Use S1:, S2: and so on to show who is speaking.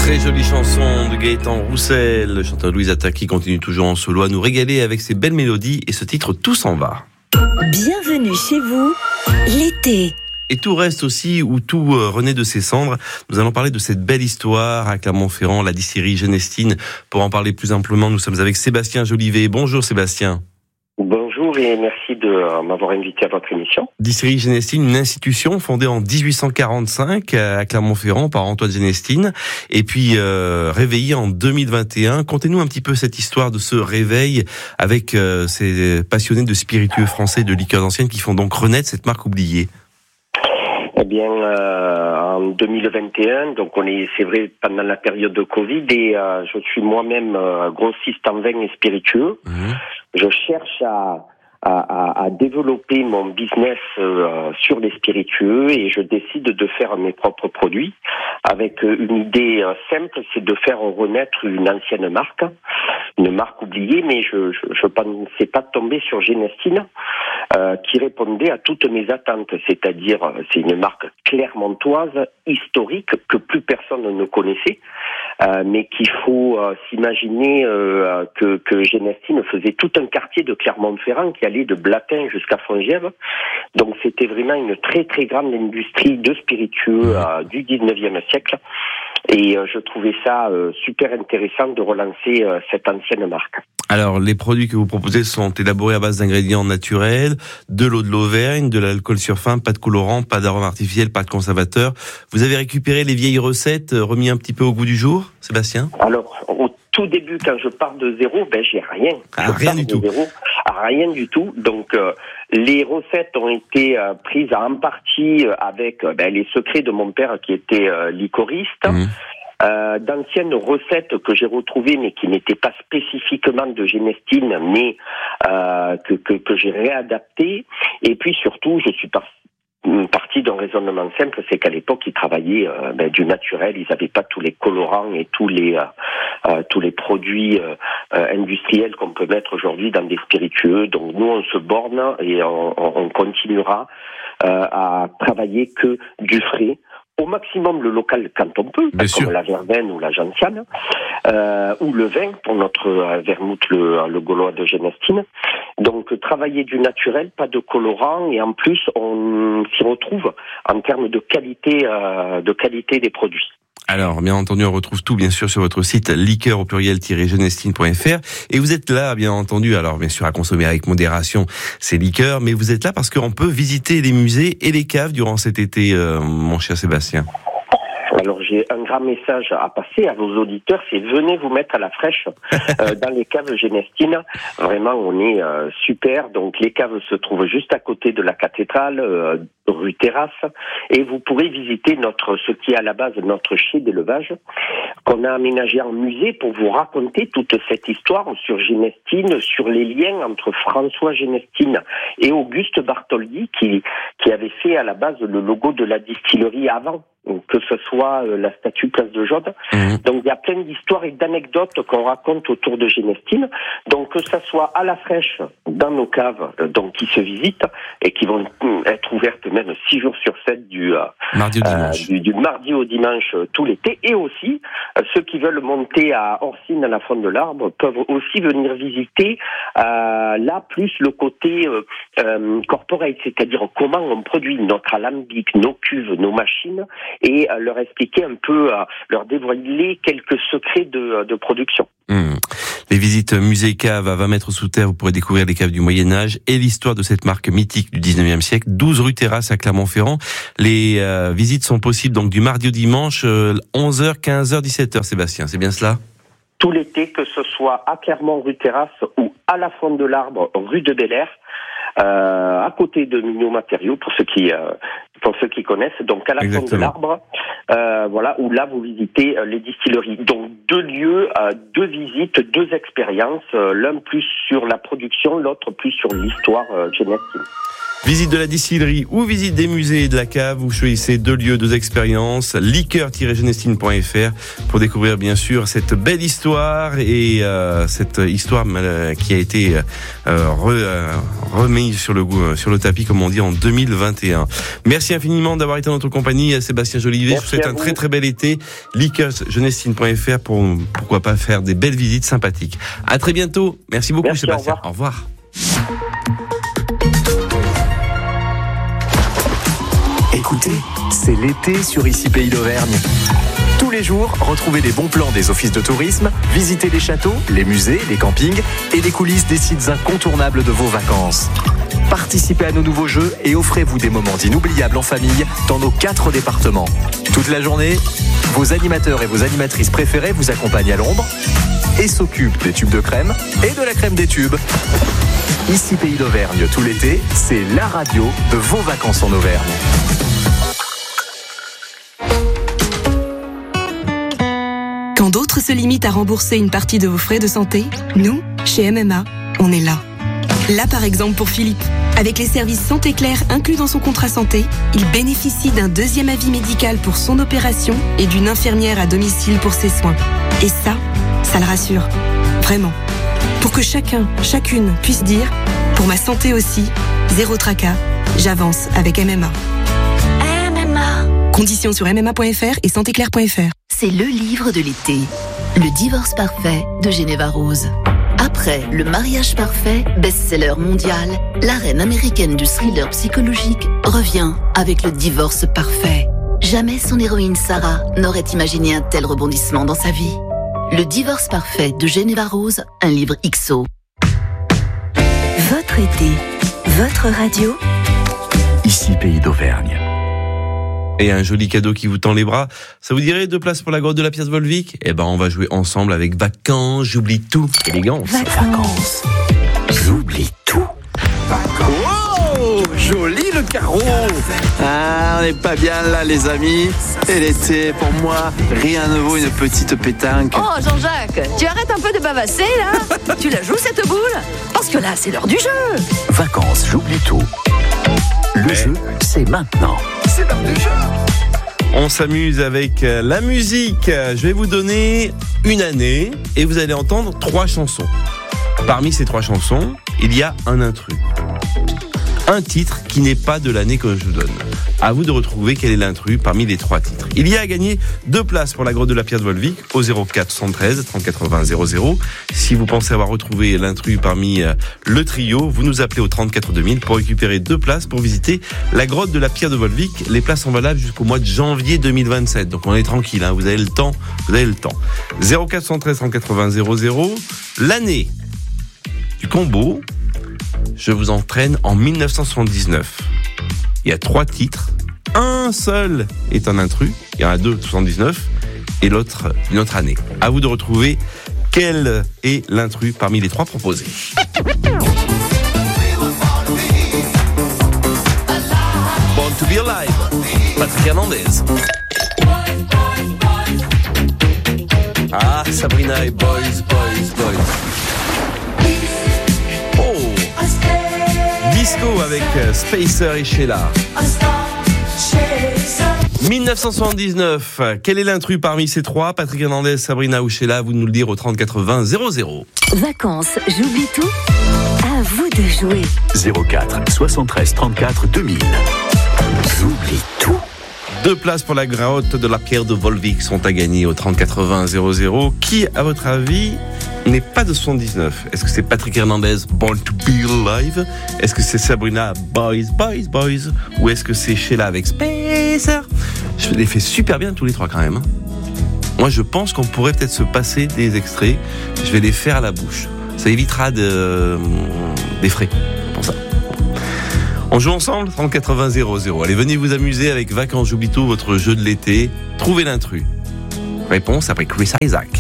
S1: Très jolie chanson de Gaëtan Roussel. Le chanteur Louise Attaque qui continue toujours en solo à nous régaler avec ses belles mélodies et ce titre Tout s'en va.
S2: Bienvenue chez vous, l'été.
S1: Et tout reste aussi où tout renaît de ses cendres. Nous allons parler de cette belle histoire à Clermont-Ferrand, la distillerie Genestine. Pour en parler plus amplement, nous sommes avec Sébastien Jolivet. Bonjour Sébastien.
S3: Bonjour et merci de m'avoir invité à votre émission.
S1: Distillerie Genestine, une institution fondée en 1845 à Clermont-Ferrand par Antoine Genestine et puis réveillée en 2021. Contez-nous un petit peu cette histoire de ce réveil avec ces passionnés de spiritueux français de liqueurs anciennes qui font donc renaître cette marque oubliée.
S3: Eh bien, en 2021, donc c'est vrai, pendant la période de Covid, et je suis moi-même grossiste en vin et spiritueux. Je cherche à développer mon business sur les spiritueux et je décide de faire mes propres produits avec une idée simple, c'est de faire renaître une ancienne marque, une marque oubliée, mais je pensais pas tomber sur Genestine qui répondait à toutes mes attentes, c'est-à-dire c'est une marque clermontoise, historique, que plus personne ne connaissait, mais qu'il faut s'imaginer que Genestine faisait tout un quartier de Clermont-Ferrand qui allait de Blatin jusqu'à Fongièvre. Donc c'était vraiment une très très grande industrie de spiritueux du 19e siècle. Et je trouvais ça super intéressant de relancer cette ancienne marque.
S1: Alors, les produits que vous proposez sont élaborés à base d'ingrédients naturels, de l'eau de l'Auvergne, de l'alcool surfin, pas de colorant, pas d'arôme artificiel, pas de conservateur. Vous avez récupéré les vieilles recettes, remis un petit peu au goût du jour, Sébastien ?
S3: Alors, au tout début, quand je pars de zéro, j'ai rien.
S1: Rien du tout.
S3: Rien du tout. Donc, les recettes ont été prises en partie avec les secrets de mon père qui était liquoriste. D'anciennes recettes que j'ai retrouvées mais qui n'étaient pas spécifiquement de Genestine mais que j'ai réadaptées. Et puis surtout, je suis partie d'un raisonnement simple, c'est qu'à l'époque ils travaillaient du naturel, ils n'avaient pas tous les colorants et tous les produits industriels qu'on peut mettre aujourd'hui dans des spiritueux. Donc nous on se borne et on continuera à travailler que du frais. Au maximum le local quand on peut, comme la verveine ou la gentiane, ou le vin pour notre vermouth, le gaulois de Genestine. Donc travailler du naturel, pas de colorant, et en plus on s'y retrouve en termes de qualité des produits.
S1: Alors, bien entendu, on retrouve tout, bien sûr, sur votre site liqueur au pluriel-genestine.fr. Et vous êtes là, bien entendu, alors bien sûr, à consommer avec modération ces liqueurs, mais vous êtes là parce qu'on peut visiter les musées et les caves durant cet été, mon cher Sébastien.
S3: Alors j'ai un grand message à passer à vos auditeurs, c'est venez vous mettre à la fraîche dans les caves Genestine. Vraiment on est super, donc les caves se trouvent juste à côté de la cathédrale, rue Terrasse, et vous pourrez visiter ce qui est à la base notre chai d'élevage qu'on a aménagé en musée pour vous raconter toute cette histoire sur Genestine, sur les liens entre François Genestine et Auguste Bartholdi qui avait fait à la base le logo de la distillerie avant que ce soit la statue Place de Jaude. Donc il y a plein d'histoires et d'anecdotes qu'on raconte autour de Genestine. Donc que ça soit à la fraîche dans nos caves, donc qui se visitent et qui vont être ouvertes même 6 jours sur 7 du mardi au dimanche tout l'été. Et aussi ceux qui veulent monter à Orsine à la Fonte de l'Arbre peuvent aussi venir visiter là plus le côté corporate, c'est-à-dire comment on produit notre alambic, nos cuves, nos machines, et leur expliquer un peu, leur dévoiler quelques secrets de production.
S1: Les visites musée cave à 20 mètres sous terre, vous pourrez découvrir les caves du Moyen-Âge et l'histoire de cette marque mythique du 19e siècle, 12 rue Terrasse à Clermont-Ferrand. Les visites sont possibles donc du mardi au dimanche, 11h, 15h, 17h, Sébastien, c'est bien cela ?
S3: Tout l'été, que ce soit à Clermont rue Terrasse ou à la Fonte de l'Arbre, rue de Bel Air, à côté de Mignot Matériaux, pour ceux qui connaissent, donc à la Fonte de l'Arbre, où là vous visitez les distilleries. Donc 2 lieux, 2 visites, 2 expériences, l'un plus sur la production, l'autre plus sur l'histoire Genestine.
S1: Visite de la distillerie ou visite des musées et de la cave, vous choisissez 2 lieux, 2 expériences, liqueur-genestine.fr pour découvrir bien sûr cette belle histoire et cette histoire qui a été remise sur le tapis comme on dit en 2021. Merci. Merci infiniment d'avoir été en notre compagnie, Sébastien Jolivet. Je vous souhaite un très très bel été. Liqueursgenestine.fr pour pourquoi pas faire des belles visites sympathiques. À très bientôt. Merci beaucoup, Sébastien. Au revoir.
S4: Écoutez, c'est l'été sur Ici Pays d'Auvergne. Tous les jours, retrouvez les bons plans des offices de tourisme, visitez les châteaux, les musées, les campings et les coulisses des sites incontournables de vos vacances. Participez à nos nouveaux jeux et offrez-vous des moments inoubliables en famille dans nos 4 départements. Toute la journée, vos animateurs et vos animatrices préférés vous accompagnent à l'ombre et s'occupent des tubes de crème et de la crème des tubes. Ici Pays d'Auvergne, tout l'été, c'est la radio de vos vacances en Auvergne.
S5: Quand d'autres se limitent à rembourser une partie de vos frais de santé, nous, chez MMA, on est là. Là, par exemple, pour Philippe. Avec les services Santé Claire inclus dans son contrat santé, il bénéficie d'un 2e avis médical pour son opération et d'une infirmière à domicile pour ses soins. Et ça le rassure. Vraiment. Pour que chacun, chacune puisse dire « Pour ma santé aussi, zéro tracas, j'avance avec MMA ». MMA. Conditions sur mma.fr et santéclaire.fr.
S2: C'est le livre de l'été. Le divorce parfait de Geneva Rose. Après Le mariage parfait, best-seller mondial, la reine américaine du thriller psychologique revient avec Le divorce parfait. Jamais son héroïne Sarah n'aurait imaginé un tel rebondissement dans sa vie. Le divorce parfait de Geneva Rose, un livre XO.
S6: Votre été, votre radio.
S4: Ici Pays d'Auvergne.
S1: Et un joli cadeau qui vous tend les bras. Ça vous dirait 2 places pour la grotte de la Pièce Volvic? Eh ben, on va jouer ensemble avec Vacances, j'oublie tout. Élégance.
S4: Vacances, j'oublie tout.
S7: Oh, joli le carreau. Ah, on n'est pas bien là les amis. Et l'été, pour moi, rien ne vaut une petite pétanque.
S8: Oh Jean-Jacques, tu arrêtes un peu de bavasser là. Tu la joues cette boule? Parce que là, c'est l'heure du jeu.
S4: Vacances, j'oublie tout. Le jeu, c'est maintenant.
S7: C'est l'heure du jeu.
S1: On s'amuse avec la musique. Je vais vous donner une année et vous allez entendre 3 chansons. Parmi ces 3 chansons, il y a un intrus. Un titre qui n'est pas de l'année que je vous donne. À vous de retrouver quel est l'intrus parmi les 3 titres. Il y a à gagner 2 places pour la grotte de la Pièce Volvic au 04 73 30 80 00. Si vous pensez avoir retrouvé l'intrus parmi le trio, vous nous appelez au 34 2000 pour récupérer 2 places pour visiter la grotte de la Pierre de Volvic. Les places sont valables jusqu'au mois de janvier 2027. Donc on est tranquille, hein, vous avez le temps. 04 73 30 80 00. L'année du combo, je vous entraîne en 1979. Il y a 3 titres. Un seul est un intrus. Il y en a 2, 79. Et l'autre, une autre année. À vous de retrouver quel est l'intrus parmi les 3 proposés. Born to be Alive, Patrick Hernandez. Ah, Sabrina et Boys. Disco avec Spacer et Sheila. 1979, quel est l'intrus parmi ces 3? Patrick Hernandez, Sabrina ou Sheila? Vous nous le dire au 30 80 00.
S6: Vacances, j'oublie tout. À vous de jouer.
S4: 04 73 34 2000. J'oublie tout.
S1: 2 places pour la grotte de la Pierre de Volvic sont à gagner au 30 80 00. Qui, à votre avis, n'est pas de 79? Est-ce que c'est Patrick Hernandez, Born to be Alive? Est-ce que c'est Sabrina, Boys? Ou est-ce que c'est Sheila avec Spacer? Je les fais super bien tous les 3 quand même. Hein. Moi, je pense qu'on pourrait peut-être se passer des extraits. Je vais les faire à la bouche. Ça évitera des frais pour ça. On joue ensemble, 30 80 00. Allez, venez vous amuser avec Vacances, j'oublie tout, votre jeu de l'été. Trouvez l'intrus. Réponse après Chris Isaac.